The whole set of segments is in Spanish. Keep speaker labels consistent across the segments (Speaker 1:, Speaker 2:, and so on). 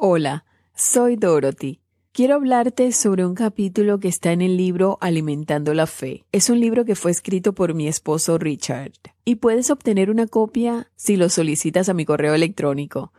Speaker 1: Hola, soy Dorothy. Quiero hablarte sobre un capítulo que está en el libro Alimentando la Fe. Es un libro que fue escrito por mi esposo Richard. Y puedes obtener una copia si lo solicitas a mi correo electrónico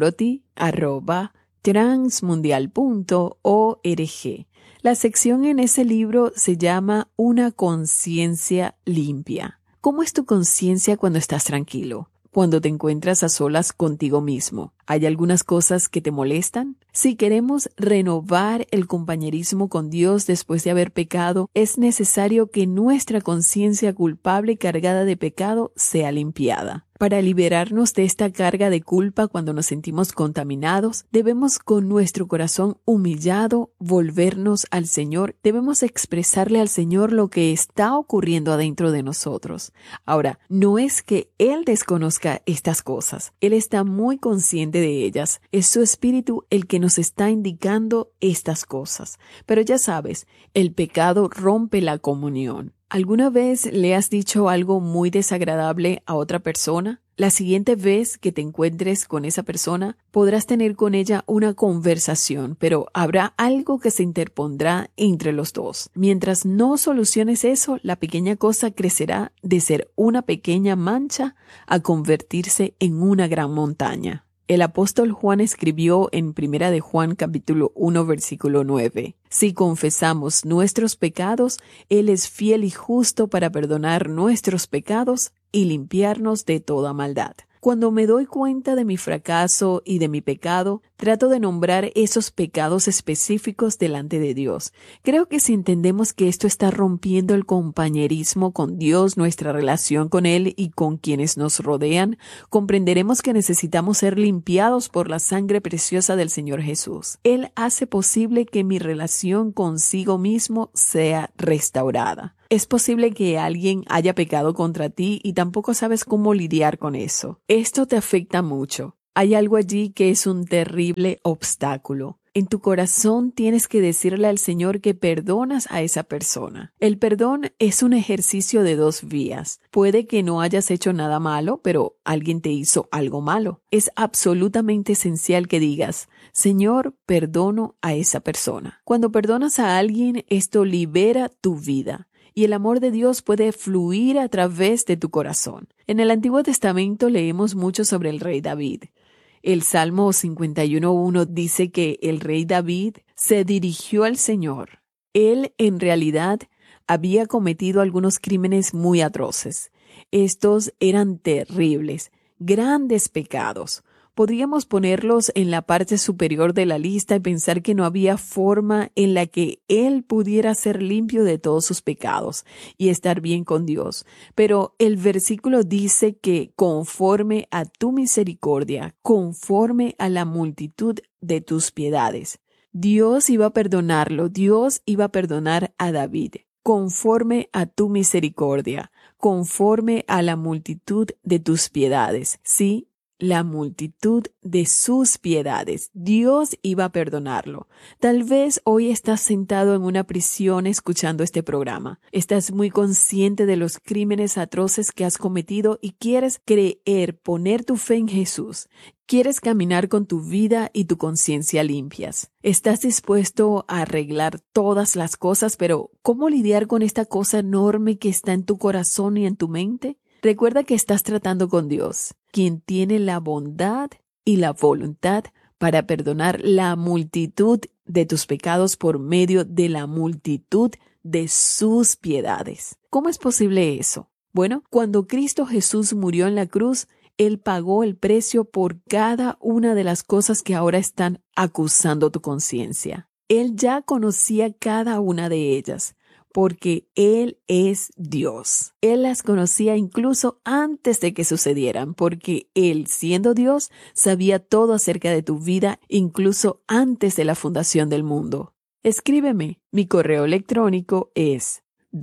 Speaker 1: dorothy@transmundial.org. La sección en ese libro se llama Una conciencia limpia. ¿Cómo es tu conciencia cuando estás tranquilo? Cuando te encuentras a solas contigo mismo, ¿hay algunas cosas que te molestan? Si queremos renovar el compañerismo con Dios después de haber pecado, es necesario que nuestra conciencia culpable y cargada de pecado sea limpiada. Para liberarnos de esta carga de culpa cuando nos sentimos contaminados, debemos con nuestro corazón humillado volvernos al Señor. Debemos expresarle al Señor lo que está ocurriendo adentro de nosotros. Ahora, no es que Él desconozca estas cosas. Él está muy consciente de ellas. Es su Espíritu el que nos está indicando estas cosas. Pero ya sabes, el pecado rompe la comunión. ¿Alguna vez le has dicho algo muy desagradable a otra persona? La siguiente vez que te encuentres con esa persona, podrás tener con ella una conversación, pero habrá algo que se interpondrá entre los dos. Mientras no soluciones eso, la pequeña cosa crecerá de ser una pequeña mancha a convertirse en una gran montaña. El apóstol Juan escribió en 1 de Juan capítulo 1 versículo 9, si confesamos nuestros pecados, Él es fiel y justo para perdonar nuestros pecados y limpiarnos de toda maldad. Cuando me doy cuenta de mi fracaso y de mi pecado, trato de nombrar esos pecados específicos delante de Dios. Creo que si entendemos que esto está rompiendo el compañerismo con Dios, nuestra relación con Él y con quienes nos rodean, comprenderemos que necesitamos ser limpiados por la sangre preciosa del Señor Jesús. Él hace posible que mi relación consigo mismo sea restaurada. Es posible que alguien haya pecado contra ti y tampoco sabes cómo lidiar con eso. Esto te afecta mucho. Hay algo allí que es un terrible obstáculo. En tu corazón tienes que decirle al Señor que perdonas a esa persona. El perdón es un ejercicio de dos vías. Puede que no hayas hecho nada malo, pero alguien te hizo algo malo. Es absolutamente esencial que digas, Señor, perdono a esa persona. Cuando perdonas a alguien, esto libera tu vida. Y el amor de Dios puede fluir a través de tu corazón. En el Antiguo Testamento leemos mucho sobre el rey David. El Salmo 51:1 dice que el rey David se dirigió al Señor. Él, en realidad, había cometido algunos crímenes muy atroces. Estos eran terribles, grandes pecados. Podríamos ponerlos en la parte superior de la lista y pensar que no había forma en la que él pudiera ser limpio de todos sus pecados y estar bien con Dios. Pero el versículo dice que conforme a tu misericordia, conforme a la multitud de tus piedades, Dios iba a perdonarlo, Dios iba a perdonar a David. Conforme a tu misericordia, conforme a la multitud de tus piedades. Sí, la multitud de sus piedades. Dios iba a perdonarlo. Tal vez hoy estás sentado en una prisión escuchando este programa. Estás muy consciente de los crímenes atroces que has cometido y quieres creer, poner tu fe en Jesús. Quieres caminar con tu vida y tu conciencia limpias. Estás dispuesto a arreglar todas las cosas, pero ¿cómo lidiar con esta cosa enorme que está en tu corazón y en tu mente? Recuerda que estás tratando con Dios, quien tiene la bondad y la voluntad para perdonar la multitud de tus pecados por medio de la multitud de sus piedades. ¿Cómo es posible eso? Bueno, cuando Cristo Jesús murió en la cruz, Él pagó el precio por cada una de las cosas que ahora están acusando tu conciencia. Él ya conocía cada una de ellas, porque Él es Dios. Él las conocía incluso antes de que sucedieran, porque Él, siendo Dios, sabía todo acerca de tu vida, incluso antes de la fundación del mundo. Escríbeme. Mi correo electrónico es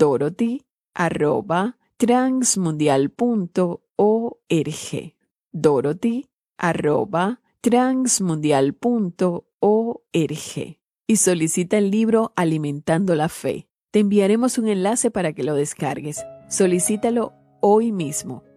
Speaker 1: dorothy@transmundial.org. dorothy@transmundial.org. Y solicita el libro Alimentando la Fe. Te enviaremos un enlace para que lo descargues. Solicítalo hoy mismo.